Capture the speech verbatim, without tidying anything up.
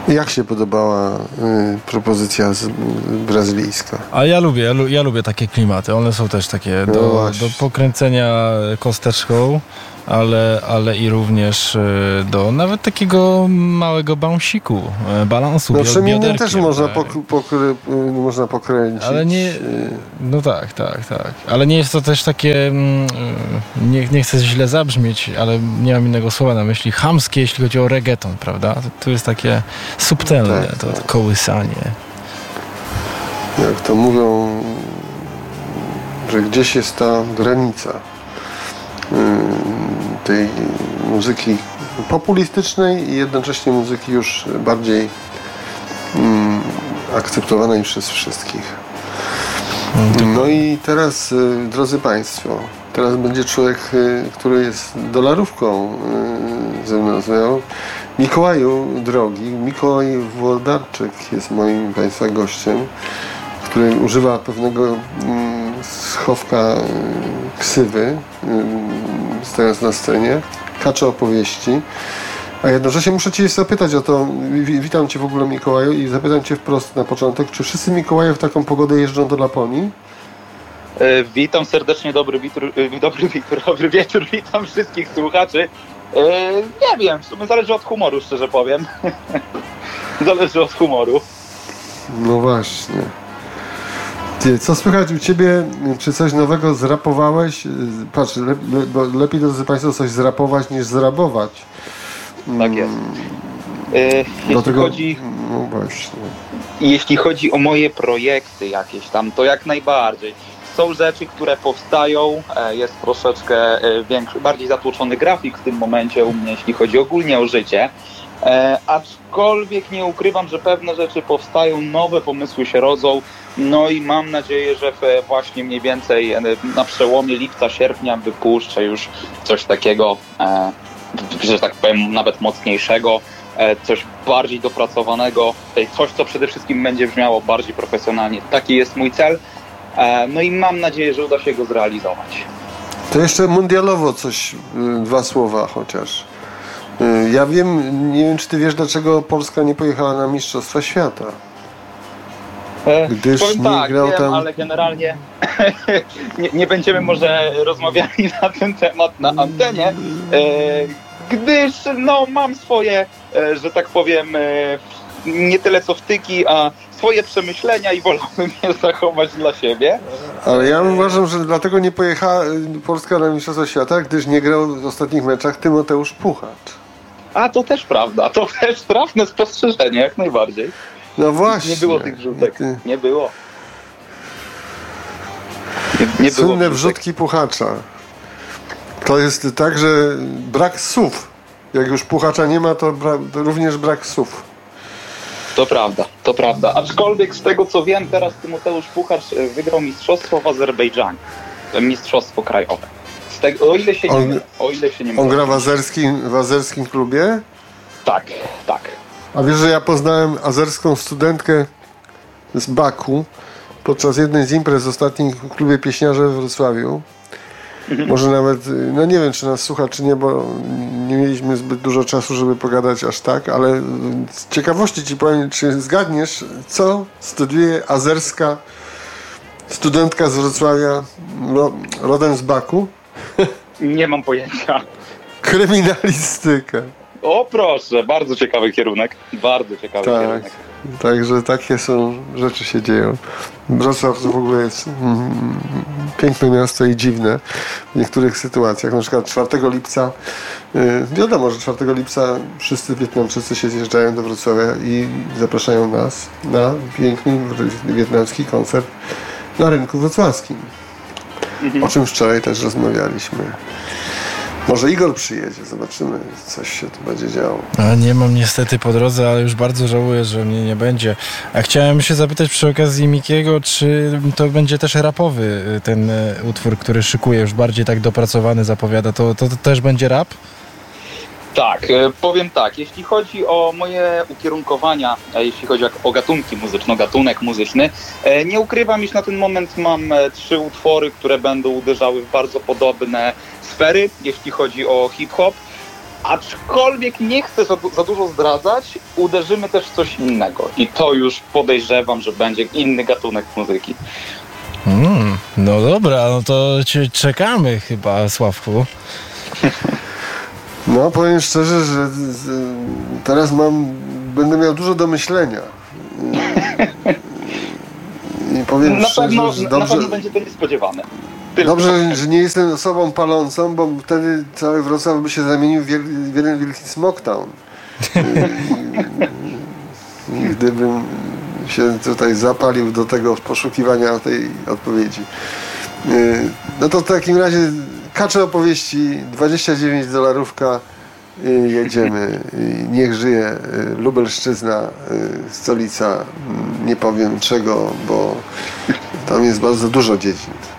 Jak się podobała y, propozycja z, y, brazylijska? A ja lubię, ja, lu- ja lubię takie klimaty. One są też takie No do, właśnie. do pokręcenia kosteczką, ale, ale i również y, do nawet takiego małego bounsiku, y, balansu, No bio- przemiennie bioderkiem, też można, tak. pok- pokry- y, można pokręcić. Ale nie, y, no tak, tak, tak. Ale nie jest to też takie, mm, nie, nie chcę źle zabrzmieć, ale nie mam innego słowa na myśli, chamskie, jeśli chodzi o reggaeton, prawda? To, to jest takie subtelne, Tak, to, tak. to kołysanie. Jak to mówią, że gdzieś jest ta granica y, tej muzyki populistycznej i jednocześnie muzyki już bardziej mm, akceptowanej przez wszystkich. No i teraz, y, drodzy Państwo, teraz będzie człowiek, y, który jest dolarówką y, ze mną rozmawiał. Mikołaju drogi, Mikołaj Włodarczyk jest moim Państwa gościem, który używa pewnego y, schowka y, ksywy y, teraz na scenie, kacze opowieści. A jednocześnie muszę Cię zapytać o to, wi- witam Cię w ogóle Mikołaju i zapytam Cię wprost na początek, czy wszyscy Mikołaje w taką pogodę jeżdżą do Laponii? E, Witam serdecznie, dobry wieczór, e, dobry wieczór, dobry wieczór, witam wszystkich słuchaczy. E, Nie wiem, w sumie zależy od humoru, szczerze powiem. Zależy od humoru. No właśnie. Ty, co słychać u Ciebie? Czy coś nowego zrapowałeś? Patrz, le, le, bo lepiej, drodzy Państwo, coś zrapować niż zrabować. Tak jest. E, Jeśli Dlatego, chodzi, no właśnie. jeśli chodzi o moje projekty jakieś tam, to jak najbardziej. Są rzeczy, które powstają, e, jest troszeczkę e, większy, bardziej zatłoczony grafik w tym momencie u mnie, jeśli chodzi ogólnie o życie. E, aczkolwiek nie ukrywam, że pewne rzeczy powstają, nowe pomysły się rodzą, no i mam nadzieję, że w, właśnie mniej więcej e, na przełomie lipca, sierpnia wypuszczę już coś takiego, e, że tak powiem, nawet mocniejszego, e, coś bardziej dopracowanego, e, coś, co przede wszystkim będzie brzmiało bardziej profesjonalnie. Taki jest mój cel, e, no i mam nadzieję, że uda się go zrealizować. To jeszcze mundialowo coś, y, dwa słowa chociaż. Y, Ja wiem, nie wiem, czy Ty wiesz, dlaczego Polska nie pojechała na Mistrzostwa Świata. E, Gdyż Powiem nie tak, grał wiem, tam- ale generalnie nie, nie będziemy może rozmawiali na ten temat na antenie, e, gdyż no, mam swoje, e, że tak powiem, e, nie tyle co wtyki, a swoje przemyślenia i wolałbym je zachować dla siebie. Ale ja uważam, że dlatego nie pojechała y, Polska na Mistrzostwa Świata, gdyż nie grał w ostatnich meczach Tymoteusz Puchacz. A to też prawda, to też trafne spostrzeżenie, jak najbardziej. No właśnie. Nie było tych wrzutek, Ty- nie było. Nie, nie było Słynne wrzutek. wrzutki Puchacza. To jest tak, że brak słów. Jak już Puchacza nie ma, to, bra- to również brak słów. To prawda, to prawda. Aczkolwiek z tego co wiem, teraz Tymoteusz Puchacz e, wygrał mistrzostwo w Azerbejdżanie. Mistrzostwo krajowe. Z tego, o ile się nie On- mylę, o ile się nie On mylę. gra w azerskim, w azerskim klubie. Tak, tak. A wiesz, że ja poznałem azerską studentkę z Baku podczas jednej z imprez ostatnich w klubie Pieśniarze we Wrocławiu. Może nawet, no nie wiem, czy nas słucha, czy nie, bo nie mieliśmy zbyt dużo czasu, żeby pogadać aż tak, ale z ciekawości Ci powiem, czy zgadniesz, co studiuje azerska studentka z Wrocławia, ro, rodem z Baku? Nie mam pojęcia. Kryminalistykę. O proszę, bardzo ciekawy kierunek. Bardzo ciekawy Tak. kierunek. Także takie są rzeczy się dzieją. Wrocław to w ogóle jest mm, piękne miasto i dziwne w niektórych sytuacjach. Na przykład czwartego lipca, y, wiadomo, że czwartego lipca wszyscy Wietnamczycy się zjeżdżają do Wrocławia i zapraszają nas na piękny wietnamski koncert na rynku wrocławskim. O czym wczoraj też rozmawialiśmy. Może Igor przyjedzie, zobaczymy, coś się tu będzie działo. A nie mam niestety po drodze, ale już bardzo żałuję, że mnie nie będzie. A chciałem się zapytać przy okazji Mikiego, czy to będzie też rapowy ten e, utwór, który szykuje, już bardziej tak dopracowany, zapowiada. To, to, to też będzie rap? Tak, e, powiem tak, jeśli chodzi o moje ukierunkowania, e, jeśli chodzi o gatunki muzyczne, gatunek muzyczny, e, nie ukrywam, iż na ten moment mam e, trzy utwory, które będą uderzały w bardzo podobne sfery, jeśli chodzi o hip-hop. aczkolwiek nie chcę za, za dużo zdradzać, uderzymy też w coś innego. I to już podejrzewam, że będzie inny gatunek muzyki. Mm, no dobra, no to cię czekamy chyba, Sławku. No, powiem szczerze, że z, teraz mam, będę miał dużo do myślenia. I powiem Na szczerze, pewno, że na dobrze, pewno będzie to niespodziewane. Tylko dobrze, że nie jestem osobą palącą, bo wtedy cały Wrocław by się zamienił w, wiel, w jeden wielki Smoketown. I, I gdybym się tutaj zapalił do tego poszukiwania tej odpowiedzi. No to w takim razie kacze opowieści, dwadzieścia dziewięć dolarówka, jedziemy. Niech żyje Lubelszczyzna, stolica, nie powiem czego, bo tam jest bardzo dużo dziedzin.